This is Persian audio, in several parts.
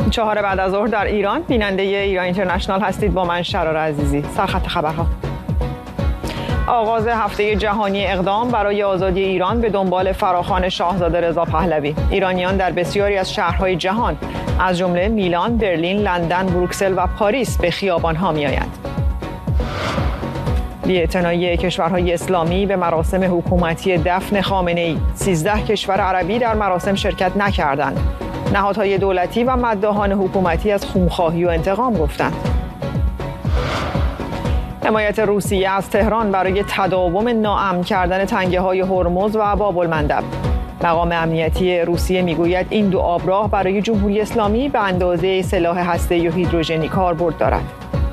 4 بعد از ظهر در ایران. بیننده ایران اینترنشنال هستید با من شرار عزیزی. سرخط خبرها. آغاز هفته جهانی اقدام برای آزادی ایران به دنبال فراخوان شاهزاده رضا پهلوی. ایرانیان در بسیاری از شهرهای جهان از جمله میلان، برلین، لندن، بروکسل و پاریس به خیابان‌ها می‌آیند. بی‌اعتنایی کشورهای اسلامی به مراسم حکومتی دفن خامنه‌ای. 13 کشور عربی در مراسم شرکت نکردند. نهادهای دولتی و مداحان حکومتی از خونخواهی و انتقام گفتند. حمایت روسیه از تهران برای تداوم ناامن کردن تنگه‌های هرمز و باب‌المندب. مقام امنیتی روسیه میگوید این دو آبراه برای جمهوری اسلامی به اندازه سلاح هسته‌ای و هیدروژنی کاربرد دارد.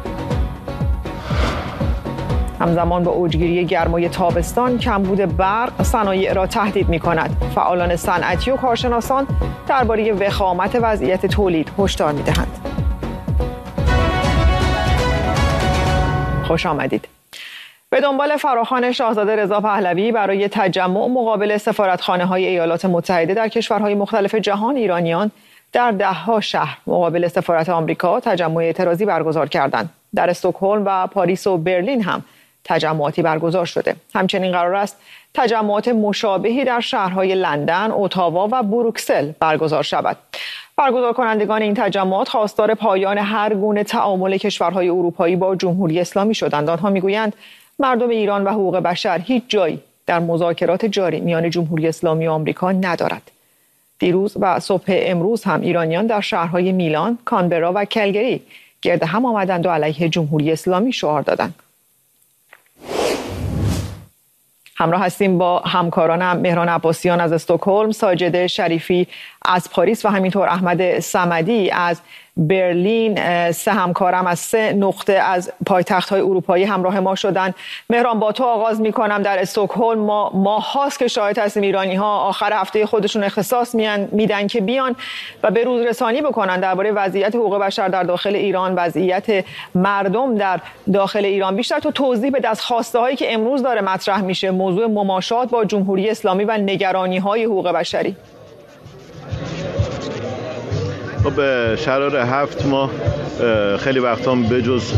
همزمان با اوجگیری گرمای تابستان، کمبود برق صنایع را تهدید می‌کند. فعالان صنعتی و کارشناسان درباره وخامت وضعیت تولید هشدار می‌دهند. خوش آمدید. به دنبال فراخوان شاهزاده رضا پهلوی برای تجمع مقابل سفارتخانه‌های ایالات متحده در کشورهای مختلف جهان، ایرانیان در ده‌ها شهر مقابل سفارت آمریکا تجمع اعتراضی برگزار کردند. در استکهلم و پاریس و برلین هم تجمعاتی برگزار شده. همچنین قرار است تجمعات مشابهی در شهرهای لندن، اتاوا و بروکسل برگزار شود. برگزار کنندگان این تجمعات خواستار پایان هر گونه تعامل کشورهای اروپایی با جمهوری اسلامی شدند. آنها میگویند مردم ایران و حقوق بشر هیچ جایی در مذاکرات جاری میان جمهوری اسلامی و آمریکا ندارد. دیروز و صبح امروز هم ایرانیان در شهرهای میلان، کانبرا و کلگری گرد هم آمدند و علیه جمهوری اسلامی شعار دادند. همراه هستیم با همکارانم مهران عباسیان از استکهلم، ساجد شریفی از پاریس و همینطور احمد صمدی از برلین. 3 همکارم از 3 نقطه از پایتخت‌های اروپایی همراه ما شدن. مهران، با تو آغاز می‌کنم. در استکهلم ما ماه‌هاست که شاهد هستیم ایرانی‌ها آخر هفته خودشون اختصاص میدن که بیان و به روز رسانی بکنن درباره وضعیت حقوق بشر در داخل ایران، وضعیت مردم در داخل ایران. بیشتر تو توضیح بده از خواسته‌هایی که امروز داره مطرح میشه، موضوع مماشات با جمهوری اسلامی و نگرانی‌های حقوق بشری. خب شرار 7 ماه خیلی وقتا بجز